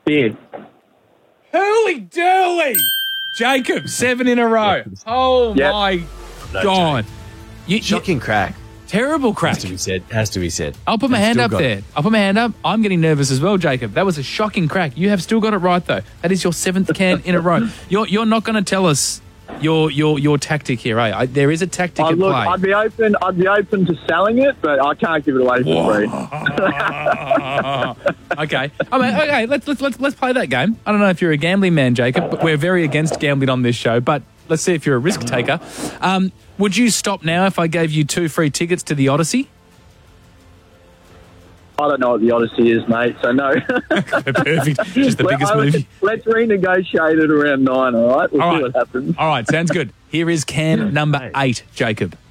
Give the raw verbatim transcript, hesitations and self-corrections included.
Beer. Hooly dooly! Jacob, seven in a row. Oh, Yep. my God. You, you, Shocking crack. terrible crack. Has to be said. Has to be said. I'll put my And hand still up got there. it. I'll put my hand up. I'm getting nervous as well, Jacob. That was a shocking crack. You have still got it right, though. That is your seventh can in a row. You're you're not going to tell us your your your tactic here, eh? I, there is a tactic I'd at look, play. I'd be open. I'd be open to selling it, but I can't give it away for free. Okay. I mean, okay, let's, let's let's let's play that game. I don't know if you're a gambling man, Jacob, but we're very against gambling on this show, but let's see if you're a risk taker. Um, would you stop now if I gave you two free tickets to the Odyssey? I don't know what the Odyssey is, mate. So no. Perfect. Just the Well, biggest I- movie. Let's renegotiate it around nine. All right. We'll All see right. what happens. All right, sounds good. Here is can number eight, Jacob.